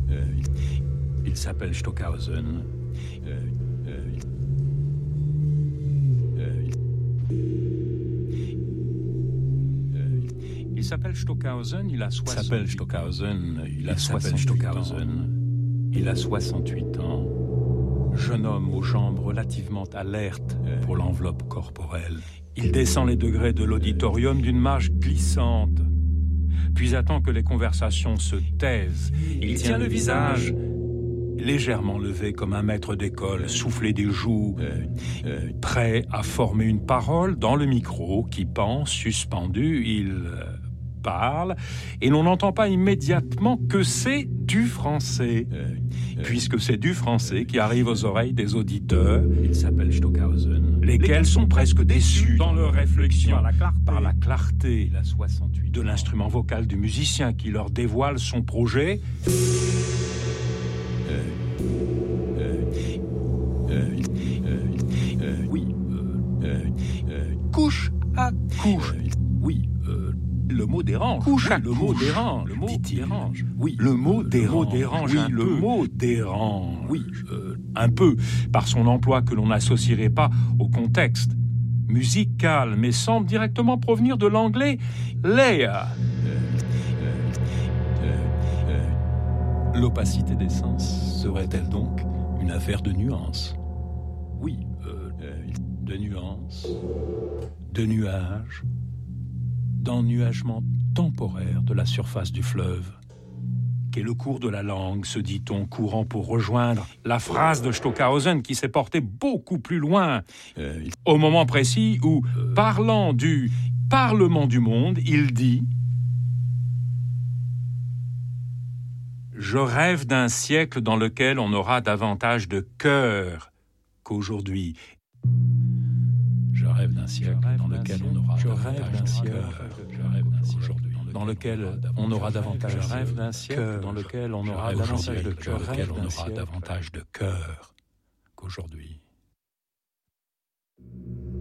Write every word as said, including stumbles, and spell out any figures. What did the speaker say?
euh, il s'appelle Stockhausen. Euh, euh, euh, euh, il s'appelle Stockhausen, il a soixante-huit s'appelle Stockhausen, il a il s'appelle Stockhausen. Il a soixante-huit ans. Jeune homme aux jambes relativement alertes pour l'enveloppe corporelle. Il descend les degrés de l'auditorium d'une marche glissante, puis attend que les conversations se taisent. Il tient le visage légèrement levé comme un maître d'école, soufflé des joues, euh, euh, prêt à former une parole dans le micro qui pend, suspendu. Il euh, parle et l'on n'entend pas immédiatement que c'est du français, euh, euh, puisque c'est du français qui arrive aux oreilles des auditeurs. Il s'appelle Stockhausen, lesquels sont presque déçus dans leur réflexion par la clarté, par la clarté la soixante-huit de l'instrument vocal du musicien qui leur dévoile son projet. Euh, euh, euh, euh, euh, oui, euh, euh, euh, couche à couche. Euh, oui, euh, le mot dérange. Couche à oui, le couche. Mot dérange. Le mot dérange. Oui, le mot dérange. Le mot dérange. Oui, le peu. Mot dérange. Oui, euh, un peu par son emploi que l'on n'associerait pas au contexte musical, mais semble directement provenir de l'anglais layer. L'opacité des sens serait-elle donc une affaire de nuances? Oui, euh, euh, de nuances, de nuages, d'ennuagement temporaire de la surface du fleuve, qu'est le cours de la langue, se dit-on, courant pour rejoindre la phrase de Stockhausen qui s'est portée beaucoup plus loin, euh, au moment précis où, euh, parlant du Parlement du monde, il dit: je rêve d'un siècle dans lequel on aura davantage de cœur qu'aujourd'hui. Je rêve d'un siècle dans lequel on aura davantage de cœur. Je rêve d'un siècle dans lequel on aura davantage de cœur. Je rêve d'un siècle dans lequel on aura davantage de cœur. Dans lequel on aura davantage de cœur qu'aujourd'hui.